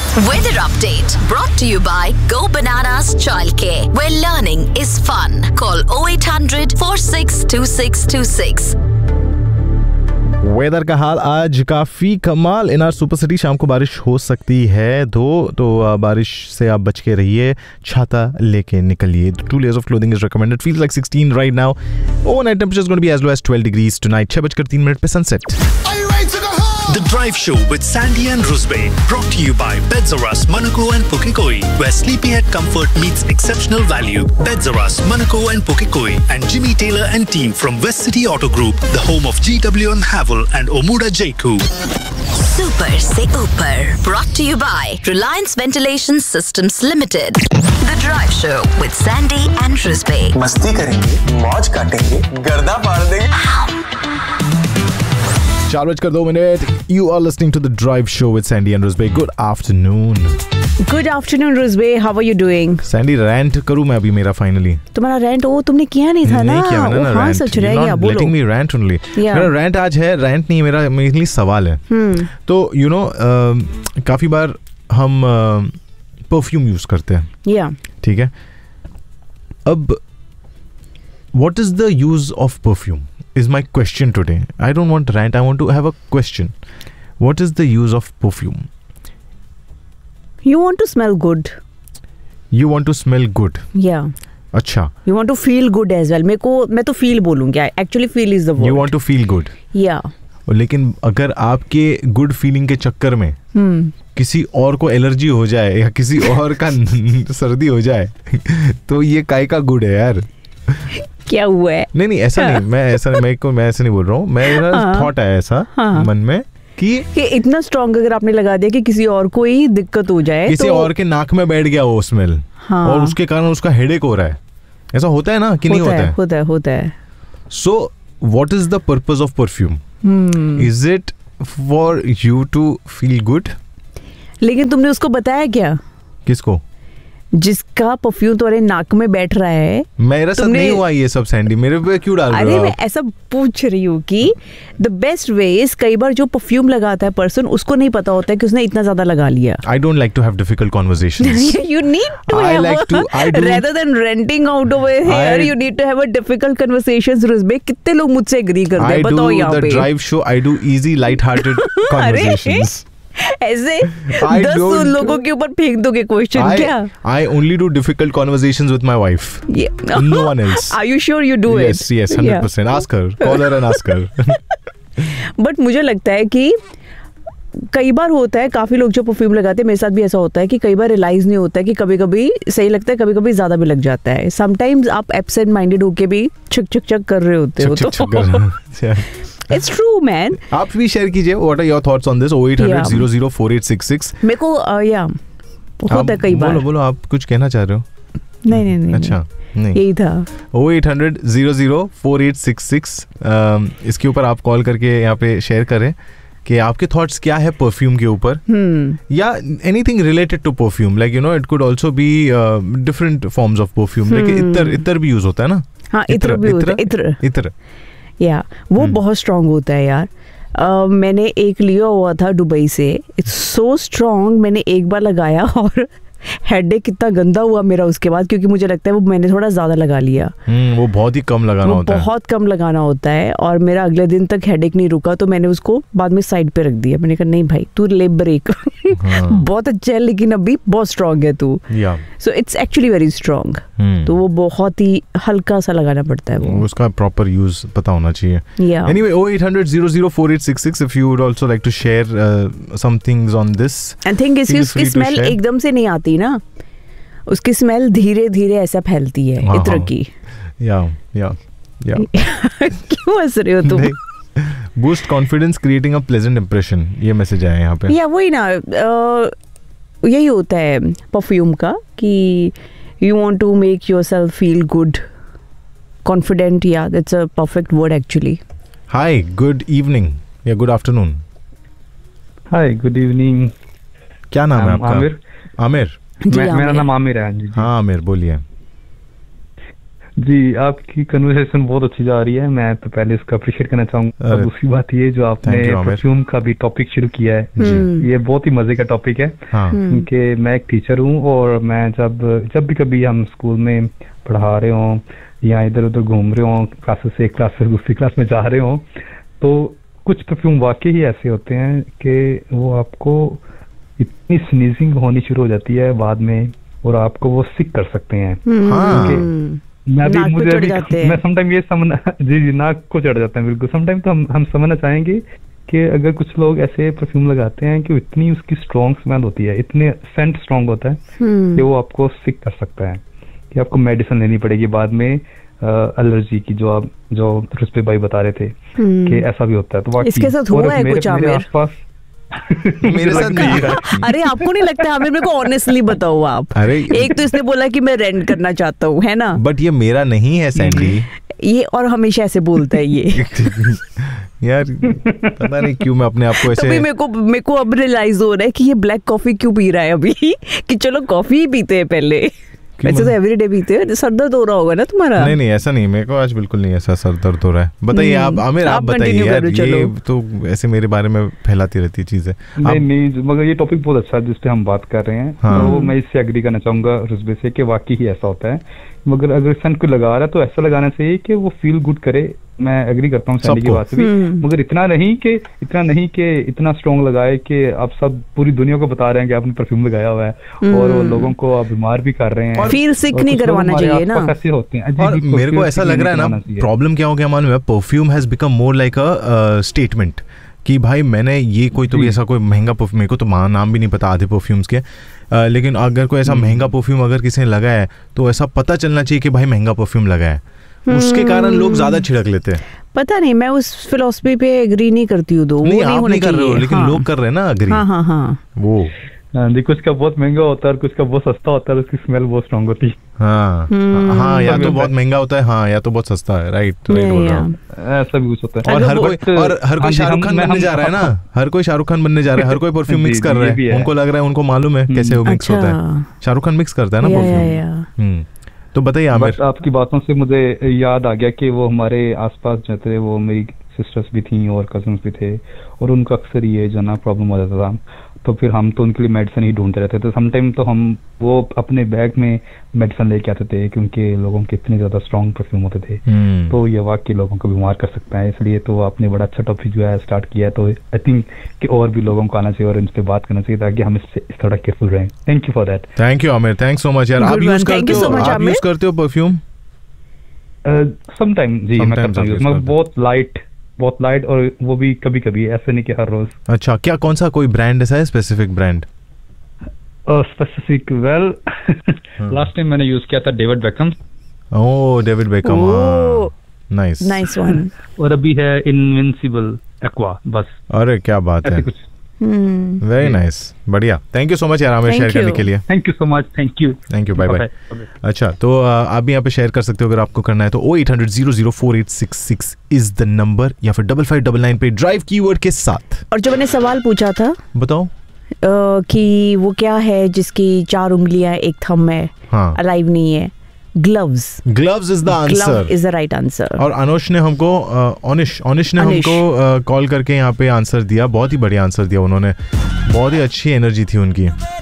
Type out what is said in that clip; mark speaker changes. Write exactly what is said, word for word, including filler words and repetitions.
Speaker 1: Weather update brought to you by Go Bananas Childcare, where learning is fun. Call oh eight hundred four six two six two six.
Speaker 2: Weather का हाल आज काफ़ी कमाल इन are super city. शाम को बारिश हो सकती है दो तो बारिश से आप बच के रहिए, छाता लेके निकलिए। Two layers of clothing is recommended. Feels like sixteen right now. Overnight temperature is going to be as low as twelve degrees tonight. छह बजकर तीन मिनट पे sunset.
Speaker 3: The Drive Show with Sandy and Rusbe, brought to you by Beds or Us, Manukau and Pukekohe, where sleepyhead comfort meets exceptional value. Beds or Us, Manukau and Pukekohe, and Jimmy Taylor and team from West City Auto Group, the home of G W and Havel and Omuda Jaiku.
Speaker 1: Super se Upar, brought to you by Reliance Ventilation Systems Limited. The Drive Show with Sandy and Rusbe.
Speaker 4: मस्ती करेंगे, मौज काटेंगे, गर्दा फाड़ देंगे।
Speaker 2: चार बजकर दो minute. You are listening to the drive show with Sandy and रुजबे। Good afternoon.
Speaker 5: Good afternoon रुजबे, how are you doing?
Speaker 2: Sandy rant करूं मैं अभी मेरा फाइनली।
Speaker 5: तुम्हारा रैंट ओ तुमने किया नहीं था ना?
Speaker 2: नहीं किया मैंने ना
Speaker 5: हाँ,
Speaker 2: रैंट।
Speaker 5: सच रह गया, बोलो।
Speaker 2: लेटिंग मी रैंट ओनली। मेरा रैंट आज है, रैंट नहीं, मेरा मेरे लिए सवाल है। तो यू नो काफी बार हम परफ्यूम यूज करते हैं,
Speaker 5: या
Speaker 2: ठीक है। अब what is the use of perfume is my question today. I don't want rant, I want to have a question. What is the use of perfume?
Speaker 5: You want to smell good.
Speaker 2: You want to smell good.
Speaker 5: Yeah.
Speaker 2: अच्छा.
Speaker 5: You want to feel good as well. मेरे को मैं तो feel बोलूँगी. Actually feel is the word.
Speaker 2: You want to feel good.
Speaker 5: Yeah.
Speaker 2: लेकिन अगर आपके good feeling के चक्कर में hmm. किसी और को एलर्जी हो जाए या किसी और का सर्दी हो जाए तो ये काय का गुड है यार?
Speaker 5: क्या हुआ है?
Speaker 2: नहीं नहीं ऐसा नहीं, मैं ऐसा मैं को मैं ऐसा नहीं बोल रहा हूँ। मेरा थॉट आया ऐसा हाँ. मन में कि
Speaker 5: कि इतना स्ट्रॉन्ग अगर आपने लगा दिया कि किसी और को ही दिक्कत हो जाए,
Speaker 2: किसी
Speaker 5: तो...
Speaker 2: और के नाक में बैठ गया वो स्मेल हाँ. और उसके कारण उसका हेडेक हो रहा है। ऐसा होता है ना कि नहीं होता है?
Speaker 5: होता है होता है।
Speaker 2: So what is the purpose of perfume? Is it for you to feel good?
Speaker 5: लेकिन तुमने उसको बताया क्या?
Speaker 2: किसको?
Speaker 5: जिसका परफ्यूम तुम्हारे नाक में बैठ रहा है।
Speaker 2: मेरे साथ नहीं हुआ ये सब सैंडी, मेरे पे क्यों डाल रहे हो?
Speaker 5: अरे मैं ऐसा पूछ रही हूँ कि द बेस्ट वे इज, कई बार जो परफ्यूम लगाता है पर्सन उसको नहीं पता होता है कि उसने इतना ज्यादा लगा लिया।
Speaker 2: I don't like to have difficult conversations.
Speaker 5: You need to
Speaker 2: I
Speaker 5: have
Speaker 2: like
Speaker 5: a,
Speaker 2: to, I do,
Speaker 5: rather than renting out over here, I, you need to have a difficult conversations. रुजबे कितने लोग मुझसे agree करते हैं बताओ यहाँ पे?
Speaker 2: I do the drive show. I do easy, light-hearted conversations.
Speaker 5: ऐसे दस लोगों के ऊपर फेंक दोगे क्वेश्चन क्या?
Speaker 2: I only do difficult conversations with my wife. Yeah. No one else.
Speaker 5: Are you sure you do
Speaker 2: yes,
Speaker 5: it?
Speaker 2: Yes, yes, one hundred percent. Yeah. Ask her. Call her and ask her.
Speaker 5: But मुझे लगता है कि कई बार होता है, काफी लोग जो परफ्यूम लगाते हैं, मेरे साथ भी ऐसा होता है कि कई बार रियलाइज नहीं होता है कि कभी कभी सही लगता है, कभी कभी ज्यादा भी लग जाता है। समटाइम्स आप एब्सेंट माइंडेड होके भी छक छक छक कर रहे होते हो। तो It's true, man.
Speaker 2: आप भी शेयर कीजिए what are your thoughts on this? oh eight hundred zero zero four eight six six.
Speaker 5: मेरे को या होता है कई बार।
Speaker 2: बोलो बोलो, आप कुछ कहना चाह रहे हो?
Speaker 5: नहीं नहीं नहीं।
Speaker 2: अच्छा नहीं,
Speaker 5: यही था।
Speaker 2: oh eight hundred zero zero four eight six six. इसके ऊपर आप कॉल करके यहाँ पे शेयर करें कि आपके थॉट्स क्या है परफ्यूम के ऊपर, या anything related to perfume. Like you know it could also be different forms of perfume. Like इत्र इत्र भी यूज होता है ना?
Speaker 5: हाँ, इत्र भी होता है। इत्र
Speaker 2: इत्र
Speaker 5: या वो बहुत स्ट्रांग होता है यार। uh, मैंने एक लिया हुआ था दुबई से, इट्स सो स्ट्रांग। मैंने एक बार लगाया और हेडेक कितना गंदा हुआ मेरा उसके बाद, क्योंकि मुझे लगता है वो मैंने थोड़ा ज्यादा लगा लिया।
Speaker 2: hmm, वो बहुत ही कम लगाना होता है।
Speaker 5: बहुत कम लगाना होता है और मेरा अगले दिन तक हेडेक नहीं रुका, तो मैंने उसको बाद में साइड पे रख दिया। मैंने कहा नहीं भाई तू ले ब्रेक। हाँ. बहुत अच्छा है लेकिन अभी बहुत स्ट्रांग है तू। So it's actually very strong. तो वो बहुत ही हल्का सा लगाना पड़ता है, वो
Speaker 2: उसका प्रॉपर यूज पता होना चाहिए। Anyway oh eight hundred zero zero four eight six six if you would also like to share uh, some things on this.
Speaker 5: I think इसकी उसकी स्मेल एकदम से नहीं आती ना, उसकी स्मेल धीरे धीरे ऐसा फैलती है इत्र की।
Speaker 2: या या या
Speaker 5: क्यों हंस रहे हो तुम?
Speaker 2: Boost confidence creating a pleasant impression, ये मैसेज आया यहाँ पे।
Speaker 5: या वही ना, यही होता है परफ्यूम का कि you want to make yourself feel good, confident. Yeah, that's a perfect word actually.
Speaker 2: Hi, good evening. Yeah, good afternoon.
Speaker 6: Hi, good evening.
Speaker 2: क्या नाम है आपका?
Speaker 6: आमिर.
Speaker 2: आमिर.
Speaker 6: मेरा नाम आमिर है।
Speaker 2: हाँ आमिर बोलिए।
Speaker 6: जी, आपकी कन्वर्सेशन बहुत अच्छी जा रही है, मैं तो पहले इसका अप्रिशिएट करना चाहूंगा।
Speaker 2: अरे,
Speaker 6: और दूसरी बात ये जो आपने
Speaker 2: thank you, आमिर।
Speaker 6: परफ्यूम का भी टॉपिक शुरू किया है, ये बहुत ही मजे का टॉपिक है।
Speaker 2: हाँ
Speaker 6: क्योंकि मैं एक टीचर हूँ और मैं जब जब भी कभी हम स्कूल में पढ़ा रहे हों या इधर उधर घूम रहे हों, क्लासेस से एक क्लास से दूसरी क्लास में जा रहे हों, तो कुछ परफ्यूम वाकई ही ऐसे होते हैं कि वो आपको इतनी स्नीजिंग होनी शुरू हो जाती है बाद में और आपको वो सिक कर सकते हैं।
Speaker 2: हाँ
Speaker 6: मैं भी
Speaker 5: नाक पे
Speaker 6: मुझे
Speaker 5: चढ़
Speaker 6: भी
Speaker 5: जाते हैं।
Speaker 6: मैं समटाइम ये समझना जी जी नाक को चढ़ जाता है बिल्कुल। समटाइम तो हम हम समझना चाहेंगे कि अगर कुछ लोग ऐसे परफ्यूम लगाते हैं कि इतनी उसकी स्ट्रॉन्ग स्मेल होती है, इतने सेंट स्ट्रॉन्ग होता है कि वो आपको सिक कर सकता है, कि आपको मेडिसिन लेनी पड़ेगी बाद में एलर्जी की, जो आप जो रुस्बे भाई बता रहे थे कि ऐसा भी होता है। तो वाकई
Speaker 5: इसके साथ हुआ
Speaker 6: और
Speaker 5: है
Speaker 6: मेरे-
Speaker 5: कुछ,
Speaker 6: मेरे
Speaker 5: आमिर?
Speaker 6: आसपास
Speaker 2: मेरे साथ नहीं है।
Speaker 5: अरे आपको नहीं लगता? आमिर मेरे को ऑनेस्टली बताओ आप।
Speaker 2: अरे
Speaker 5: एक तो इसने बोला कि मैं रेंट करना चाहता हूँ, है ना?
Speaker 2: बट ये मेरा नहीं है सैंडी।
Speaker 5: ये और हमेशा ऐसे बोलता है ये।
Speaker 2: यार पता नहीं क्यों मैं अपने आप को
Speaker 5: तभी
Speaker 2: ऐसे
Speaker 5: मेरे को मेरे को अब रियलाइज हो रहा है कि ये ब्लैक कॉफी क्यों पी रहा है अभी। कि चलो कॉफी ही पीते हैं पहले, वैसे तो
Speaker 2: मतलब?
Speaker 5: एवरीडे पीते हैं। सर दर्द हो रहा होगा ना तुम्हारा?
Speaker 2: नहीं नहीं ऐसा नहीं, मेरे को आज बिल्कुल नहीं ऐसा सर दर्द हो रहा है। बताइए आप आमिर, आप
Speaker 5: आप
Speaker 2: बताइए
Speaker 5: continue
Speaker 2: यार,
Speaker 5: करो,
Speaker 2: ये
Speaker 5: चलो।
Speaker 2: तो ऐसे मेरे बारे में फैलाती रहती चीजें।
Speaker 6: नहीं नहीं, मगर ये टॉपिक बहुत अच्छा है जिस पे हम बात कर रहे हैं।
Speaker 2: हाँ।
Speaker 6: तो मैं इससे एग्री करना चाहूंगा रुस्बे से कि वाकई ही ऐसा होता है। मगर अगर सेंट को लगा रहा है तो ऐसा लगाना चाहिए कि वो फील गुड करे। मैं एग्री करता हूँ सैंडी की
Speaker 2: सबको।
Speaker 6: बात से भी, मगर इतना नहीं कि इतना नहीं कि इतना स्ट्रॉन्ग लगाए कि आप सब पूरी दुनिया को बता रहे हैं कि आपने परफ्यूम लगाया हुआ है और वो लोगों को आप बीमार भी कर रहे हैं।
Speaker 5: Feel sick
Speaker 6: और
Speaker 5: नहीं
Speaker 6: कुछ लोग
Speaker 5: करवाना
Speaker 6: हमारे
Speaker 5: चाहिए ना।
Speaker 6: आसपास ऐसे होते हैं। जी,
Speaker 2: और
Speaker 6: जी,
Speaker 2: मेरे को
Speaker 6: feel
Speaker 2: ऐसा
Speaker 6: sick
Speaker 2: लग
Speaker 6: नहीं
Speaker 2: रहा है ना,
Speaker 6: करवाना चाहिए।
Speaker 2: प्रॉब्लम क्या हो गया मालूम है, perfume has become more like a statement कि भाई मैंने ये कोई तो
Speaker 6: जी।
Speaker 2: ऐसा कोई महंगा परफ्यूम, मेरे को तो मा- नाम भी नहीं पता आधे परफ्यूम्स के, अ, लेकिन अगर कोई ऐसा महंगा परफ्यूम अगर किसी ने लगाया है तो ऐसा पता चलना चाहिए कि भाई महंगा परफ्यूम लगाया है, उसके कारण लोग ज्यादा छिड़क लेते हैं।
Speaker 5: पता नहीं, मैं उस फिलॉसफी पे एग्री नहीं करती हूँ। दो वो
Speaker 2: नहीं आप
Speaker 5: होना
Speaker 2: नहीं कर रहे हो,
Speaker 5: चाहिए।
Speaker 2: लेकिन
Speaker 5: हाँ।
Speaker 2: लोग कर रहे हैं ना अग्री।
Speaker 5: हाँ हाँ हाँ
Speaker 2: वो
Speaker 6: हाँ जी, कुछ का बहुत महंगा होता है और कुछ का बहुत सस्ता होता है, उसकी स्मेल बहुत स्ट्रॉन्ग होती है।
Speaker 2: हाँ हाँ, या तो
Speaker 6: हम्म।
Speaker 2: बहुत महंगा होता है, हाँ या तो बहुत सस्ता है। राइट राइट बोल रहा हूँ।
Speaker 6: ऐसा भी कुछ होता है।
Speaker 2: और
Speaker 5: अगर
Speaker 2: हर
Speaker 5: वो-
Speaker 2: कोई और हर कोई
Speaker 6: हाँ जी,
Speaker 2: शाहरुख
Speaker 6: हम-
Speaker 2: खान
Speaker 6: मैं-
Speaker 2: बनने
Speaker 6: हम-
Speaker 2: जा रहा है ना, हर कोई शाहरुख खान बनने जा रहा है, हर कोई परफ्यूम
Speaker 6: जी,
Speaker 2: मिक्स
Speaker 6: जी,
Speaker 2: कर रहा
Speaker 6: ये भी
Speaker 2: है,
Speaker 6: है।
Speaker 2: उनको लग रहा है, उनको मालूम है कैसे वो मिक्स
Speaker 5: अच्छा।
Speaker 2: होता है। शाहरुख खान मिक्स करता है ना
Speaker 5: या, या,
Speaker 2: परफ्यूम।
Speaker 5: या।
Speaker 2: हम्म, तो बताइए आमिर।
Speaker 6: बट आपकी बातों से मुझे याद आ गया कि वो हमारे आसपास जो थे वो मेरी सिस्टर्स भी थी और कजन्स भी थे और उनको अक्सर ये जो ना प्रॉब्लम हो जाता था, तो फिर हम तो उनके लिए मेडिसिन ही ढूंढते रहते थे। समटाइम तो हम वो अपने बैग में मेडिसिन लेके आते थे क्योंकि लोगों के इतने ज्यादा स्ट्रॉन्ग परफ्यूम होते थे।
Speaker 2: हम्म,
Speaker 6: तो ये वाकई लोगों को बीमार कर सकता है, इसलिए तो आपने बड़ा अच्छा टॉपिक जो है स्टार्ट किया है। तो आई थिंक कि और भी लोगों को आना चाहिए और इन पे बात करना चाहिए ताकि हम इससे इस थोड़ा केयरफुल रहें। Thank you for that.
Speaker 2: Thank you Aamir, thanks so much यार।
Speaker 5: Good
Speaker 2: आप
Speaker 5: one.
Speaker 2: यूज
Speaker 5: Thank
Speaker 2: करते
Speaker 5: you
Speaker 2: हो,
Speaker 5: so much,
Speaker 2: आप
Speaker 5: आमिर।
Speaker 2: यूज करते हो परफ्यूम?
Speaker 6: समटाइम जी मैं
Speaker 2: Sometimes
Speaker 6: करता हूँ
Speaker 2: आप
Speaker 6: use,
Speaker 2: use
Speaker 6: मगर
Speaker 2: करते
Speaker 6: बहुत लाइट बहुत लाइट और वो भी कभी कभी, ऐसे नहीं कि हर रोज।
Speaker 2: अच्छा, क्या कौन सा कोई ब्रांड ऐसा है, specific brand?
Speaker 6: Specific well last time मैंने यूज किया था डेविड बेकम
Speaker 2: ओह डेविड बेकम,
Speaker 5: ओह,
Speaker 2: नाइस
Speaker 5: नाइस वन।
Speaker 6: और अभी है इनविंसिबल एक्वा, बस
Speaker 2: अरे क्या बात
Speaker 6: ऐसे
Speaker 2: है,
Speaker 6: कुछ।
Speaker 2: वेरी नाइस, बढ़िया। थैंक यू सो मच यार आमिर,
Speaker 5: Thank
Speaker 2: शेयर करने
Speaker 5: you.
Speaker 2: के लिए।
Speaker 6: Thank you so much. Thank you
Speaker 2: thank you, bye bye. अच्छा, तो आ, आप भी यहाँ पे शेयर कर सकते हो अगर आपको करना है तो ओ eight hundred zero zero four eight six six is the number, या फिर डबल फाइव डबल नाइन पे ड्राइव कीवर्ड के साथ।
Speaker 5: और जो मैंने सवाल पूछा था
Speaker 2: बताओ।
Speaker 5: अ, कि वो क्या है जिसकी चार उंगलियां एक थंब है,
Speaker 2: हाँ,
Speaker 5: अलाइव नहीं है? Gloves.
Speaker 2: Gloves is the
Speaker 5: glove
Speaker 2: answer.
Speaker 5: Is the right answer.
Speaker 2: और अनुष ने हमको अनिश अनिश ने
Speaker 5: अनिश।
Speaker 2: हमको कॉल करके यहाँ पे आंसर दिया, बहुत ही बढ़िया आंसर दिया उन्होंने, बहुत ही अच्छी एनर्जी थी उनकी।